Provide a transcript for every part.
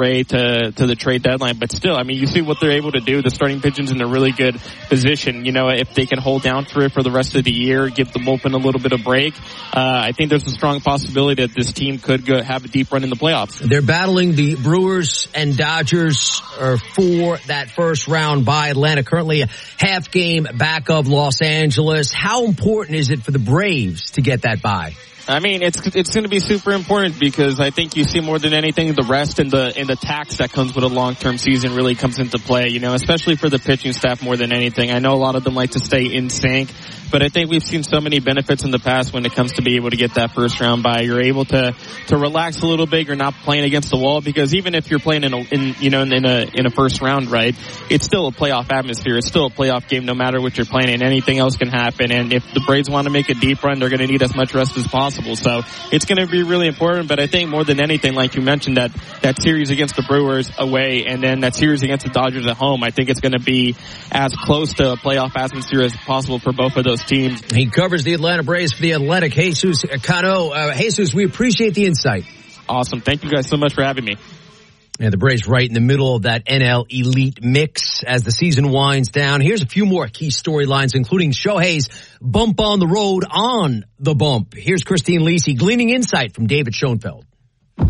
Ray to the trade deadline. But still, I mean, you see what they're able to do. The starting pitching's in a really good position. You know, if they can hold down for it for the rest of the year, give the bullpen a little bit of break, I think there's a strong possibility that this team could have a deep run in the playoffs. They're battling the Brewers and Dodgers for that first round by Atlanta. Currently a half game back of Los Angeles. How important is it for the Braves to get that bye? I mean, it's going to be super important because I think you see more than anything the rest and the tax that comes with a long-term season really comes into play, you know, especially for the pitching staff more than anything. I know a lot of them like to stay in sync, but I think we've seen so many benefits in the past when it comes to be able to get that first round bye. You're able to relax a little bit. You're not playing against the wall because even if you're playing in a first round, right, it's still a playoff atmosphere. It's still a playoff game no matter what you're playing in. Anything else can happen. And if the Braves want to make a deep run, they're going to need as much rest as possible. So it's going to be really important. But I think more than anything, like you mentioned, that series against the Brewers away and then that series against the Dodgers at home, I think it's going to be as close to a playoff atmosphere as possible for both of those teams. He covers the Atlanta Braves for The Athletic. Jesus Cano. Jesus, we appreciate the insight. Awesome. Thank you guys so much for having me. And the Braves right in the middle of that NL Elite mix as the season winds down. Here's a few more key storylines, including Shohei's bump on the road on the bump. Here's Christine Lisi gleaning insight from David Schoenfeld. Swing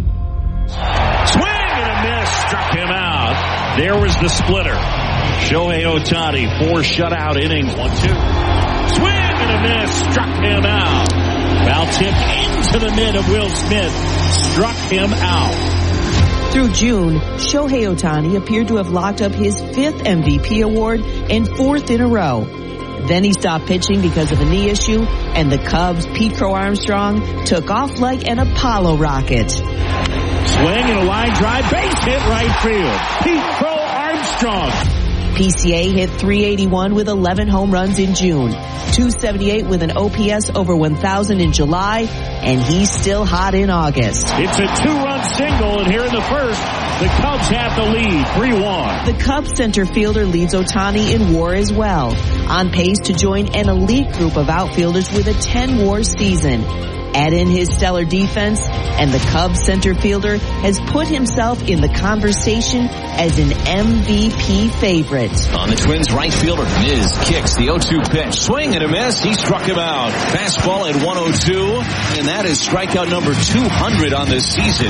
and a miss. Struck him out. There was the splitter. Shohei Ohtani, 4 shutout innings. 1-2. Swing and a miss. Struck him out. Foul tip into the mid of Will Smith. Struck him out. Through June, Shohei Ohtani appeared to have locked up his 5th MVP award and 4th in a row. Then he stopped pitching because of a knee issue, and the Cubs' Pete Crow Armstrong took off like an Apollo rocket. Swing and a line drive, base hit right field. Pete Crow Armstrong. PCA hit .381 with 11 home runs in June, .278 with an OPS over 1,000 in July, and he's still hot in August. It's a 2-run single, and here in the first, the Cubs have the lead, 3-1. The Cubs center fielder leads Ohtani in WAR as well, on pace to join an elite group of outfielders with a 10 WAR season. Add in his stellar defense, and the Cubs center fielder has put himself in the conversation as an MVP favorite. On the Twins right fielder, Miz kicks the 0-2 pitch. Swing and a miss. He struck him out. Fastball at 102, and that is strikeout number 200 on this season.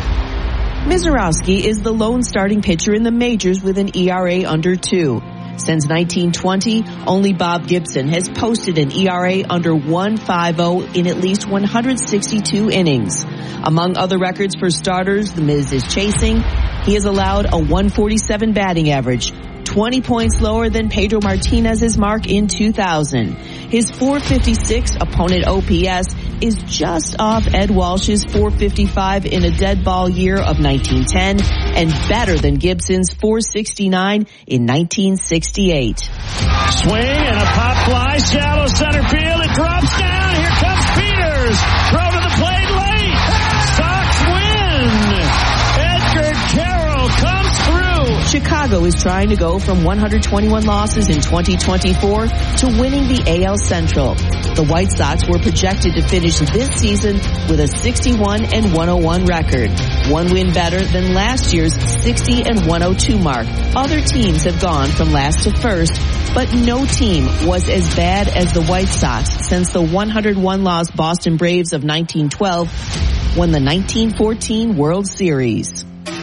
Mizorowski is the lone starting pitcher in the majors with an ERA under 2. Since 1920, only Bob Gibson has posted an ERA under 1.50 in at least 162 innings. Among other records for starters the Miz is chasing, he has allowed a 147 batting average, 20 points lower than Pedro Martinez's mark in 2000. His .456 opponent OPS is just off Ed Walsh's .455 in a dead ball year of 1910 and better than Gibson's .469 in 1968. Swing and a pop fly, shallow center field. It drops down. Here comes Peters. Throw to the plate late. Sox win. Edgar Carroll comes through. Chicago is trying to go from 121 losses in 2024 to winning the AL Central. The White Sox were projected to finish this season with a 61-101 record, 1 win better than last year's 60-102 mark. Other teams have gone from last to first, but no team was as bad as the White Sox since the 101-loss Boston Braves of 1912 won the 1914 World Series.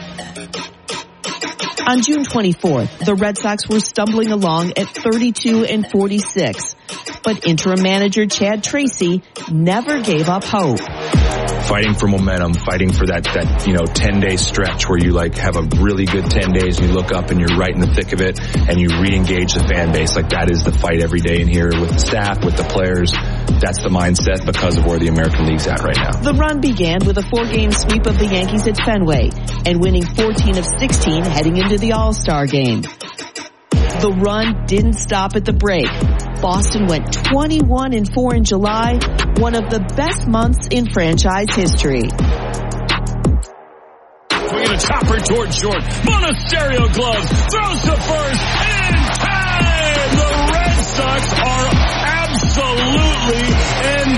On June 24th, the Red Sox were stumbling along at 32-46, but interim manager Chad Tracy never gave up hope. Fighting for momentum, fighting for that 10-day stretch where you have a really good 10 days and you look up and you're right in the thick of it and you re-engage the fan base. That is the fight every day in here with the staff, with the players. That's the mindset because of where the American League's at right now. The run began with a 4-game sweep of the Yankees at Fenway and winning 14 of 16 heading into the All-Star game. The run didn't stop at the break. Boston went 21-4 in July, one of the best months in franchise history. Swinging a chopper towards short. Monasterio glove throws to first in time. The Red Sox are absolutely in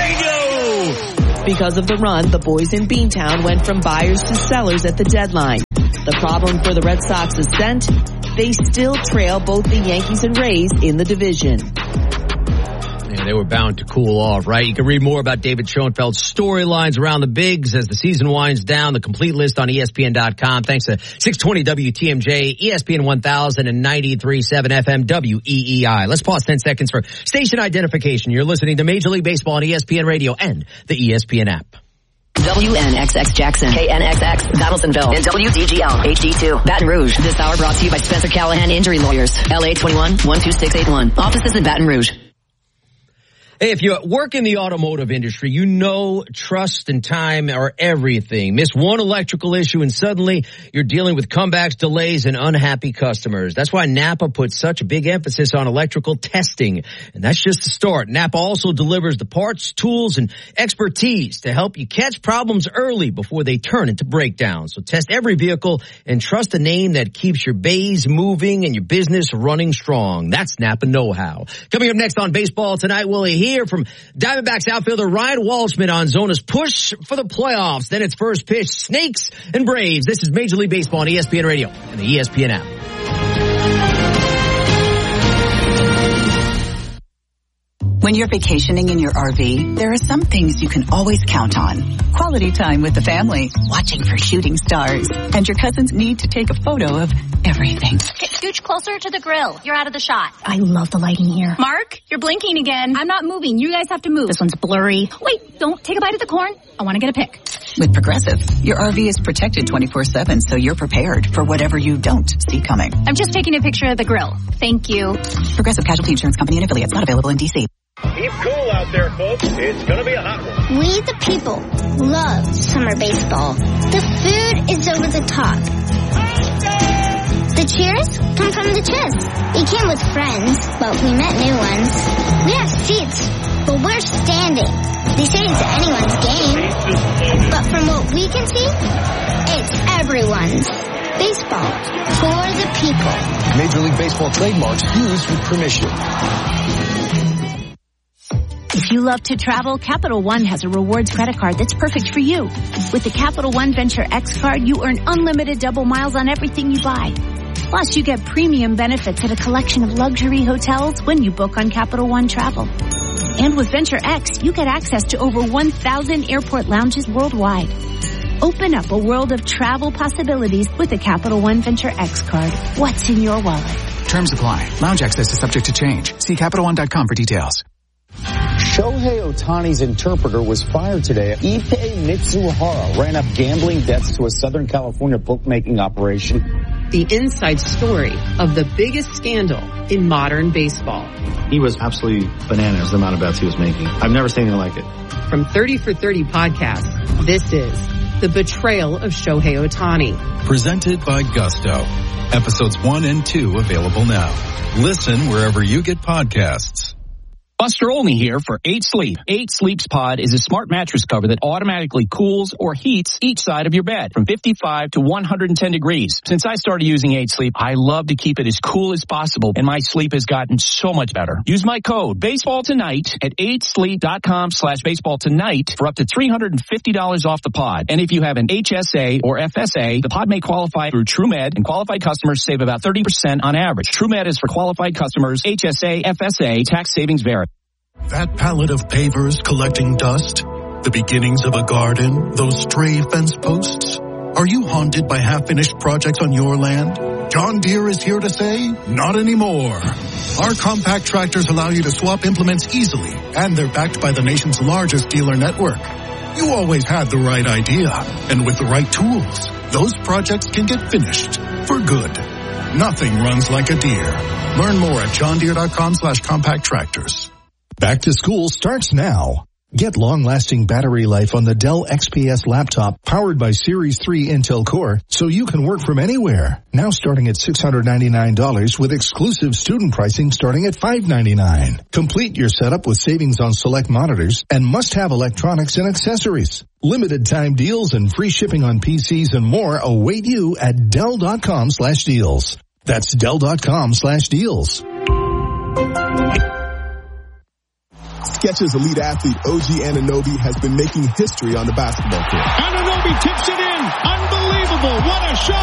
fuego. Because of the run, the boys in Beantown went from buyers to sellers at the deadline. The problem for the Red Sox ascent, they still trail both the Yankees and Rays in the division. Yeah, they were bound to cool off, right? You can read more about David Schoenfeld's storylines around the bigs as the season winds down. The complete list on ESPN.com. Thanks to 620 WTMJ, ESPN 1000 and 93.7 FM WEEI. Let's pause 10 seconds for station identification. You're listening to Major League Baseball on ESPN Radio and the ESPN app. WNXX Jackson, KNXX Donaldsonville, and WDGL HD2 Baton Rouge. This hour brought to you by Spencer Callahan Injury Lawyers, LA 21-12681. Offices in Baton Rouge. Hey, if you work in the automotive industry, you know trust and time are everything. Miss one electrical issue and suddenly you're dealing with comebacks, delays, and unhappy customers. That's why Napa puts such a big emphasis on electrical testing. And that's just the start. Napa also delivers the parts, tools, and expertise to help you catch problems early before they turn into breakdowns. So test every vehicle and trust a name that keeps your bays moving and your business running strong. That's Napa know-how. Coming up next on Baseball Tonight, we'll hear from Diamondbacks outfielder Ryan Walshman on Zona's push for the playoffs. Then it's first pitch, Snakes and Braves. This is Major League Baseball on ESPN Radio and the ESPN app. When you're vacationing in your RV, there are some things you can always count on. Quality time with the family, watching for shooting stars, and your cousins need to take a photo of everything. Scooch closer to the grill. You're out of the shot. I love the lighting here. Mark, you're blinking again. I'm not moving. You guys have to move. This one's blurry. Wait, don't take a bite of the corn. I want to get a pic. With Progressive, your RV is protected 24/7, so you're prepared for whatever you don't see coming. I'm just taking a picture of the grill. Thank you. Progressive Casualty Insurance Company and affiliates, not available in D.C. Keep cool out there, folks. It's going to be a hot one. We, the people, love summer baseball. The food is over the top. The cheers come from the chest. We came with friends, but we met new ones. We have seats, but we're standing. They say it's anyone's game. But from what we can see, it's everyone's. Baseball for the people. Major League Baseball trademarks used with permission. If you love to travel, Capital One has a rewards credit card that's perfect for you. With the Capital One Venture X card, you earn unlimited double miles on everything you buy. Plus, you get premium benefits at a collection of luxury hotels when you book on Capital One Travel. And with Venture X, you get access to over 1,000 airport lounges worldwide. Open up a world of travel possibilities with the Capital One Venture X card. What's in your wallet? Terms apply. Lounge access is subject to change. See CapitalOne.com for details. Shohei Ohtani's interpreter was fired today. Ippei Mitsuhara ran up gambling debts to a Southern California bookmaking operation. The inside story of the biggest scandal in modern baseball. He was absolutely bananas, the amount of bets he was making. I've never seen anything like it. From 30 for 30 podcasts, this is The Betrayal of Shohei Ohtani. Presented by Gusto. Episodes 1 and 2 available now. Listen wherever you get podcasts. Buster Olney here for 8 Sleep. 8 Sleeps Pod is a smart mattress cover that automatically cools or heats each side of your bed from 55 to 110 degrees. Since I started using 8 Sleep, I love to keep it as cool as possible, and my sleep has gotten so much better. Use my code BASEBALLTONIGHT at 8sleep.com/baseballtonight for up to $350 off the pod. And if you have an HSA or FSA, the pod may qualify through TrueMed, and qualified customers save about 30% on average. TrueMed is for qualified customers. HSA, FSA, tax savings vary. That pallet of pavers collecting dust, the beginnings of a garden, those stray fence posts. Are you haunted by half-finished projects on your land? John Deere is here to say, not anymore. Our compact tractors allow you to swap implements easily, and they're backed by the nation's largest dealer network. You always had the right idea, and with the right tools, those projects can get finished for good. Nothing runs like a Deere. Learn more at johndeere.com/compact tractors. Back to school starts now. Get long-lasting battery life on the Dell XPS laptop powered by Series 3 Intel Core so you can work from anywhere. Now starting at $699 with exclusive student pricing starting at $599. Complete your setup with savings on select monitors and must-have electronics and accessories. Limited time deals and free shipping on PCs and more await you at Dell.com/deals. That's Dell.com/deals. Skechers elite athlete OG Anunoby has been making history on the basketball court. Anunoby tips it in. Unbelievable. What a shot.